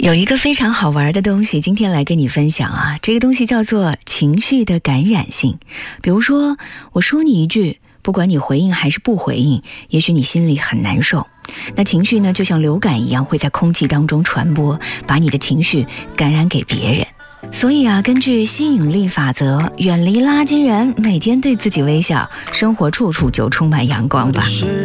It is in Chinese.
有一个非常好玩的东西，今天来跟你分享啊，这个东西叫做情绪的感染性。比如说，我说你一句，不管你回应还是不回应，也许你心里很难受。那情绪呢，就像流感一样，会在空气当中传播，把你的情绪感染给别人。所以啊，根据吸引力法则，远离垃圾人，每天对自己微笑，生活处处就充满阳光吧。